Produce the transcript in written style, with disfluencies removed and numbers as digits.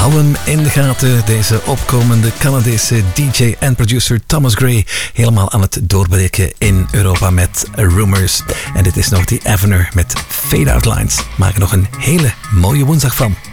Hou hem in de gaten, deze opkomende Canadese DJ en producer Thomas Gray. Helemaal aan het doorbreken in Europa met Rumors. En dit is nog The Avener met Fade Out Lines. Maak er nog een hele mooie woensdag van.